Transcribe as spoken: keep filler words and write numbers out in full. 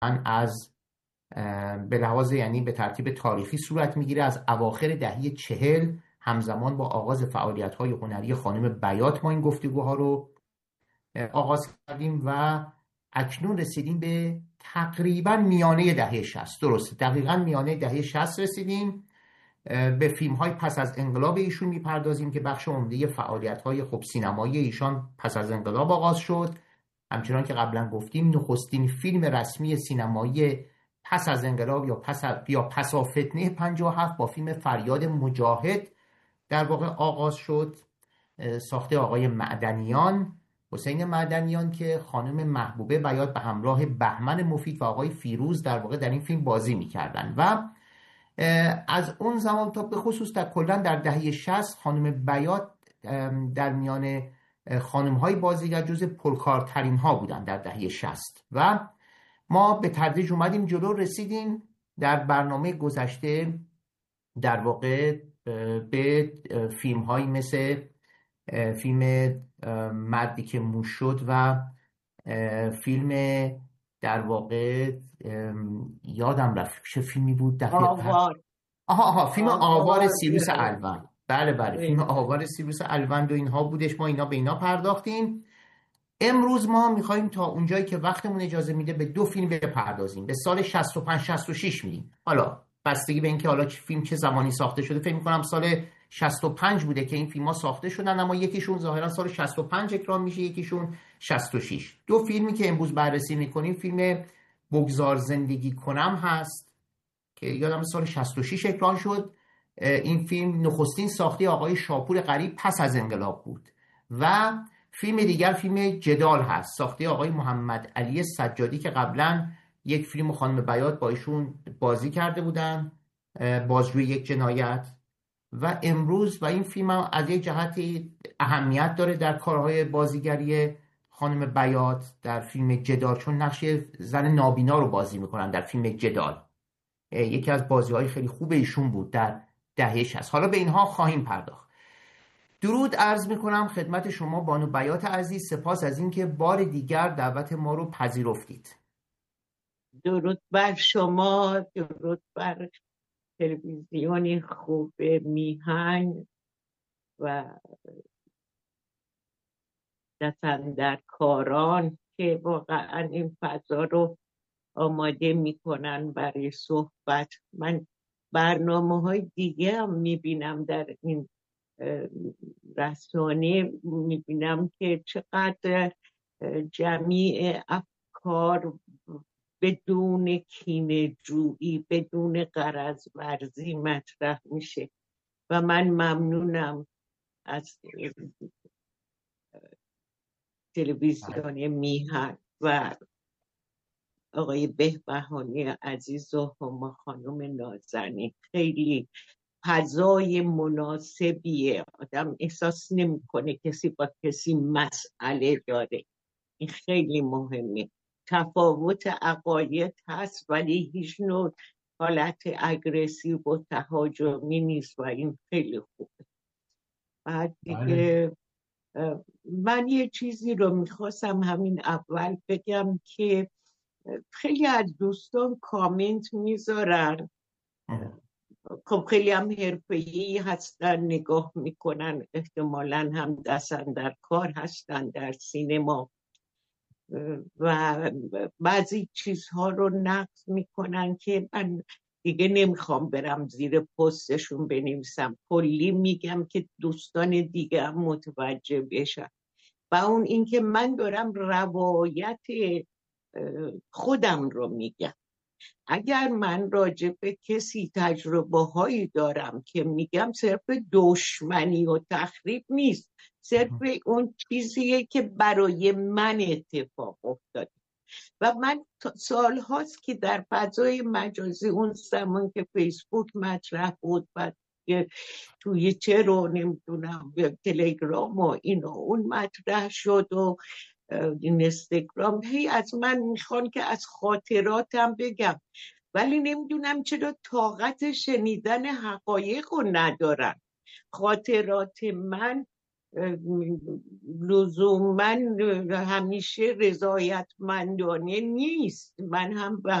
از به لحاظ یعنی به ترتیب تاریخی صورت میگیره از اواخر دهه چهل، همزمان با آغاز فعالیت‌های هنری خانم بیات ما این گفتگوها رو آغاز کردیم و اکنون رسیدیم به تقریبا میانه دهه شصت. درسته، دقیقا میانه دهه شصت رسیدیم. به فیلم‌های پس از انقلاب ایشون میپردازیم که بخش عمده فعالیت‌های خب سینمایی ایشان پس از انقلاب آغاز شد. همچنان که قبلا گفتیم نخستین فیلم رسمی سینمایی پس از انقلاب یا پس از یا پسا فتنه پنجاه و هفت با فیلم فریاد مجاهد در واقع آغاز شد، ساخته آقای معدنیان، حسین معدنیان که خانم محبوبه بیات به همراه بهمن مفید و آقای فیروز در واقع در این فیلم بازی می‌کردند. و از اون زمان تا به خصوص در کلا در دهه شصت خانم بیات در میان خانم‌های بازیگر جز پرکارترین ها بودن در دهه شصت و ما به تدریج اومدیم جلو، رسیدیم در برنامه گذشته در واقع به فیلم هایی مثل فیلم مردی که موش شد و فیلم در واقع یادم رفت چه فیلمی بود دفعه آوار آها آها فیلم آوار, آوار سیروس الوند. بله بله فیلم آوار سیروس الوند و اینها بودش. ما اینا به اینا پرداختیم. امروز ما میخوایم تا اونجایی که وقتمون اجازه میده به دو فیلم بپردازیم. به سال شصت و پنج شصت و شش میریم. حالا بستگی به اینکه حالا فیلم چه زمانی ساخته شده، فکر میکنم سال شصت و پنج بوده که این فیلم‌ها ساخته شدن، اما یکیشون ظاهرا سال شصت و پنج اکران میشه، یکیشون شصت و شش. دو فیلمی که امروز بررسی میکنیم فیلم بگذار زندگی کنم هست که یادم سال شصت و شش اکران شد. این فیلم نخستین ساخته آقای شاپور غریب پس از انقلاب بود. و فیلم دیگر فیلم جدال هست، ساخته آقای محمد علی سجادی که قبلا یک فیلم خانم بیات با ایشون بازی کرده بودن، بازجوی یک جنایت. و امروز و این فیلم از یک جهتی اهمیت داره در کارهای بازیگری خانم بیات در فیلم جدال، چون نقش زن نابینا رو بازی میکنن در فیلم جدال. یکی از بازی‌های خیلی خوب ایشون بود در دهه شصت. حالا به اینها خواهیم پرداخت. درود عرض میکنم خدمت شما بانو بیات عزیز. سپاس از اینکه بار دیگر دعوت ما رو پذیرفتید. درود بر شما، درود بر تلویزیون خوب میهن و دست‌اندرکاران که واقعا این فضا رو آماده میکنن برای صحبت. من برنامه های دیگه هم میبینم در این رسانه، میبینم که چقدر جمیع افکار بدون کینه جویی، بدون غرض ورزی مطرح میشه و من ممنونم از تلویزیون میهن و آقای بهبهانی عزیز و هما خانم نازنین. خیلی فضای مناسبیه، آدم احساس نمیکنه کسی با کسی مسئله داره. این خیلی مهمه. تفاوت عقاید هست ولی هیچ نوع حالت اگریسیو و تهاجمی نیست و این خیلی خوبه. بعد دیگه من یه چیزی رو میخواستم همین اول بگم که خیلی از دوستان کامنت میذارن، خب خیلی هم حرفه‌ای هستن، نگاه میکنن، احتمالاً هم دستن در کار هستن در سینما و بعضی چیزها رو نقد میکنن که من دیگه نمیخوام برم زیر پستشون بنویسم، کلی میگم که دوستان دیگه هم متوجه بشن. و اون اینکه من دارم روایت خودم رو میگم. اگر من راجع به کسی تجربه هایی دارم که میگم صرف دشمنی و تخریب نیست، صرف اون چیزیه که برای من اتفاق افتاده. و من سال هاست که در فضای مجازی، اون زمان که فیسبوک مطرح بود و توی چه رو نمیدونم تلگرام و این و اون مطرح شد و اینستاگرام، هی از من میخوان که از خاطراتم بگم ولی نمیدونم چرا طاقت شنیدن حقایق رو ندارن. خاطرات من لزوما همیشه رضایتمندانه نیست. من هم به